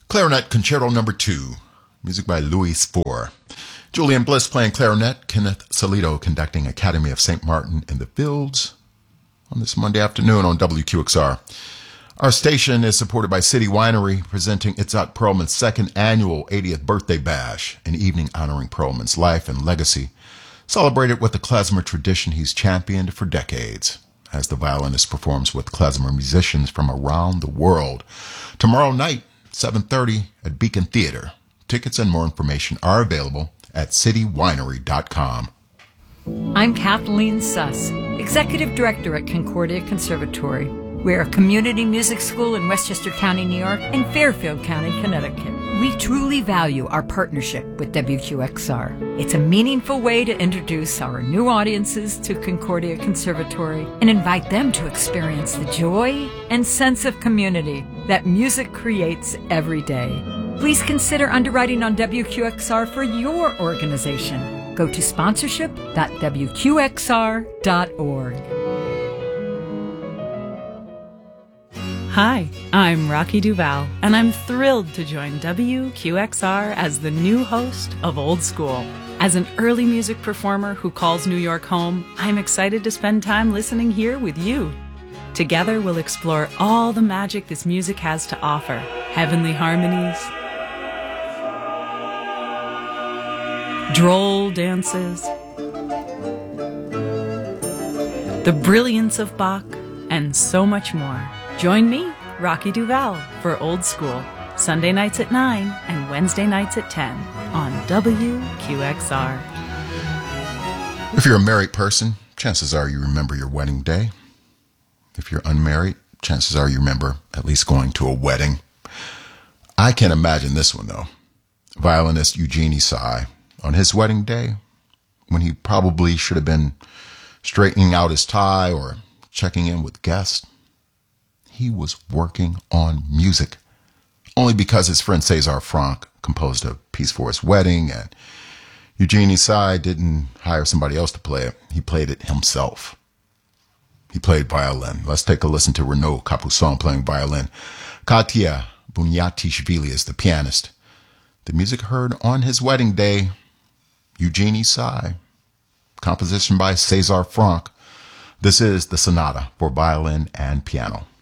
Clarinet Concerto No. 2, music by Louis Spohr. Julian Bliss playing clarinet, Kenneth Salito conducting Academy of St. Martin in the Fields on this Monday afternoon on WQXR. Our station is supported by City Winery, presenting Itzhak Perlman's second annual 80th birthday bash, an evening honoring Perlman's life and legacy, celebrated with the klezmer tradition he's championed for decades, as the violinist performs with klezmer musicians from around the world. Tomorrow night, 7:30 at Beacon Theater. Tickets and more information are available at citywinery.com. I'm Kathleen Suss, Executive Director at Concordia Conservatory. We're a community music school in Westchester County, New York, and Fairfield County, Connecticut. We truly value our partnership with WQXR. It's a meaningful way to introduce our new audiences to Concordia Conservatory and invite them to experience the joy and sense of community that music creates every day. Please consider underwriting on WQXR for your organization. Go to sponsorship.wqxr.org. Hi, I'm Rocky Duval, and I'm thrilled to join WQXR as the new host of Old School. As an early music performer who calls New York home, I'm excited to spend time listening here with you. Together, we'll explore all the magic this music has to offer. Heavenly harmonies, droll dances, the brilliance of Bach, and so much more. Join me, Rocky Duval, for Old School, Sunday nights at 9 and Wednesday nights at 10 on WQXR. If you're a married person, chances are you remember your wedding day. If you're unmarried, chances are you remember at least going to a wedding. I can't imagine this one, though. Violinist Eugene Isai, on his wedding day, when he probably should have been straightening out his tie or checking in with guests, he was working on music, only because his friend César Franck composed a piece for his wedding, and Eugene Isai didn't hire somebody else to play it. He played it himself. He played violin. Let's take a listen to Renaud Capuçon playing violin. Katia Bunyatyashvili is the pianist. The music heard on his wedding day, Eugene Isai, composition by César Franck. This is the sonata for violin and piano.